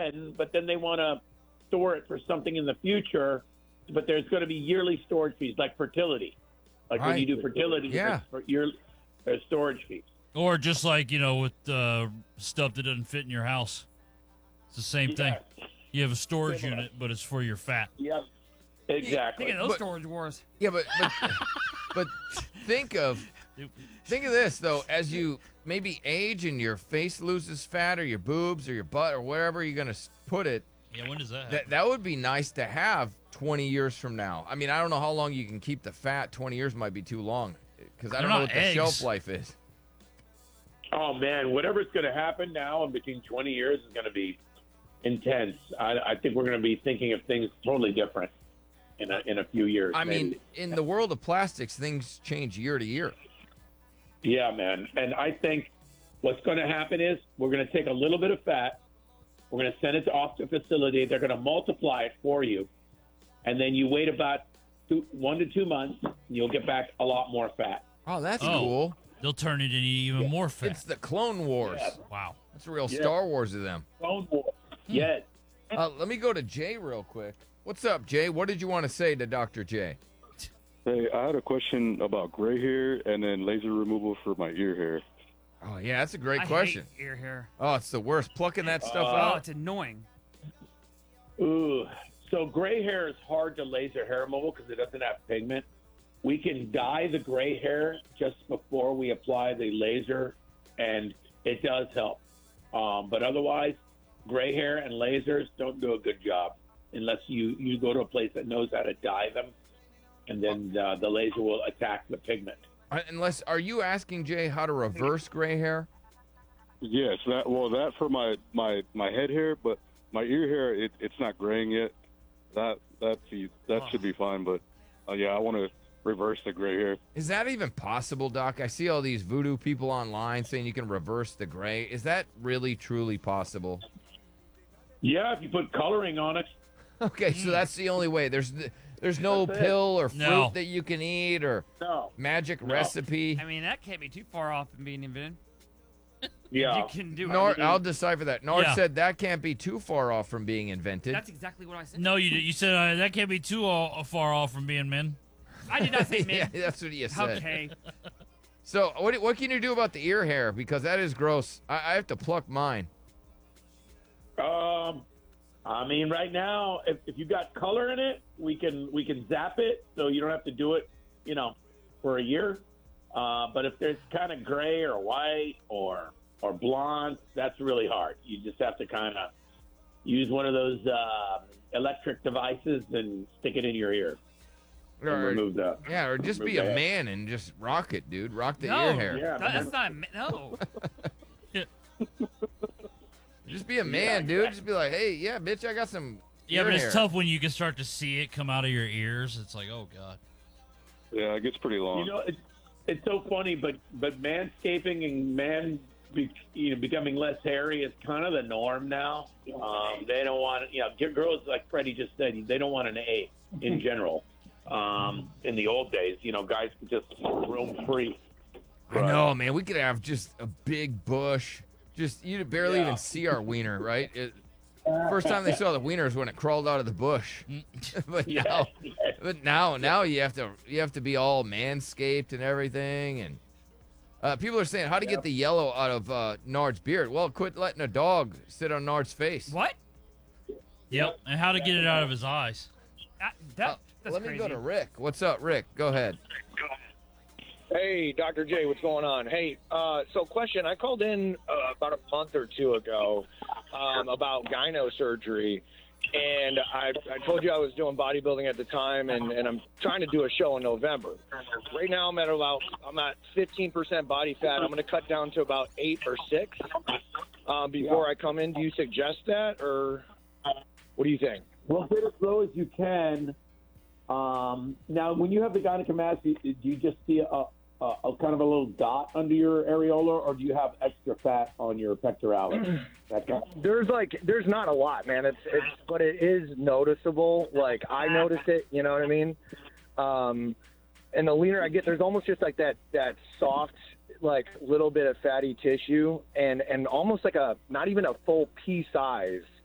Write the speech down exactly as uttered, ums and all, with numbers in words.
then, but then they want to store it for something in the future. But there's going to be yearly storage fees, like fertility. Like Right. when you do fertility, Yeah. there's, year, there's storage fees. Or just like, you know, with uh, stuff that doesn't fit in your house. It's the same thing. Yes. You have a storage Similar. unit, but it's for your fat. Yep. Exactly. Think of those But- storage wars. Yeah, but but, but think of think of this though. As you maybe age and your face loses fat, or your boobs, or your butt, or wherever you're gonna s- put it, Yeah, when does that happen? that that would be nice to have twenty years from now. I mean, I don't know how long you can keep the fat. twenty years might be too long because I They're don't know not what the eggs. shelf life is. Oh man, whatever's going to happen now in between twenty years is going to be intense. I, I think we're going to be thinking of things totally different in a, in a few years. I mean, maybe. in the world of plastics, things change year to year. Yeah, man. And I think what's going to happen is we're going to take a little bit of fat, we're going to send it off to a facility. They're going to multiply it for you, and then you wait about two, one to two months, and you'll get back a lot more fat. Oh, that's Oh. cool. They'll turn it into even more fat. It's the Clone Wars. Yeah. Wow. That's a real Yeah. Star Wars of them. Phone war. Yes. Uh, let me go to Jay real quick. What's up, Jay? What did you want to say to Doctor J? Hey, I had a question about gray hair and then laser removal for my ear hair. Oh, yeah, that's a great I question. hate ear hair. Oh, it's the worst. Plucking that stuff Oh, out. it's annoying. Ooh. So gray hair is hard to laser hair removal because it doesn't have pigment. We can dye the gray hair just before we apply the laser, and it does help. Um, but otherwise, gray hair and lasers don't do a good job unless you, you go to a place that knows how to dye them, and then uh, the laser will attack the pigment. Uh, Unless, are you asking Jay how to reverse gray hair? Yes, that well, that for my my my head hair, but my ear hair, it, it's not graying yet. That that that should be fine. But uh, yeah, I want to reverse the gray hair. Is that even possible, Doc? I see all these voodoo people online saying you can reverse the gray. Is that really, truly possible? Yeah, if you put coloring on it. Okay, so that's the only way. There's there's no That's it. pill or fruit No. that you can eat or No. magic No. recipe. I mean, that can't be too far off from being invented. Yeah. You can do it. Nord, I'll decipher that. Nord Yeah. said that can't be too far off from being invented. That's exactly what I said. No, you did. You said uh, that can't be too all, far off from being men. I did not say yeah, men. that's what you said. Okay. So what what can you do about the ear hair? Because that is gross. I, I have to pluck mine. Um, I mean, right now, if, if you got color in it, we can we can zap it, so you don't have to do it, you know, for a year. Uh, but if there's kind of gray or white or or blonde, that's really hard. You just have to kind of use one of those uh, electric devices and stick it in your ear and Or- remove the. Yeah, or just be remove a the- man and just rock it, dude. Rock the no, ear hair. Yeah, that- man. that's not. a ma- No. Just be a man, dude. Just be like, hey, yeah, bitch, I got some Yeah, ear but it's hair. tough when you can start to see it come out of your ears. It's like, oh god. Yeah, it gets pretty long. You know, it's it's so funny, but but manscaping and man, be, you know, becoming less hairy is kind of the norm now. Um, they don't want, you know, get girls like Freddie just said, they don't want an A in general. Um, in the old days, you know, guys could just roam free. I know, man. We could have just a big bush. Just you'd barely Yeah. even see our wiener, right? It, first time they saw the wiener is when it crawled out of the bush. but Yes, now, yes. but now, now you have to you have to be all manscaped and everything. And uh, people are saying how to get the yellow out of uh, Nard's beard. Well, quit letting a dog sit on Nard's face. What? Yep. And how to get it out of his eyes. That, that, Uh, that's let crazy. me go to Rick. What's up, Rick? Go ahead. Hey, Doctor J, what's going on? Hey, uh, so question, I called in uh, about a month or two ago um, about gyno surgery, and I, I told you I was doing bodybuilding at the time, and, and I'm trying to do a show in November. Right now I'm at about, I'm at fifteen percent body fat. I'm going to cut down to about eight or six um, before I come in. Do you suggest that, or what do you think? Well, get as low as you can. Um, now, when you have the gynecomastia, do you just see a, a, a kind of a little dot under your areola, or do you have extra fat on your pectoralis? That kind of- There's like, there's not a lot, man. It's, it's, but it is noticeable. Like I notice it, you know what I mean? Um, and the leaner I get, there's almost just like that, that soft, like little bit of fatty tissue and, and almost like a, not even a full pea size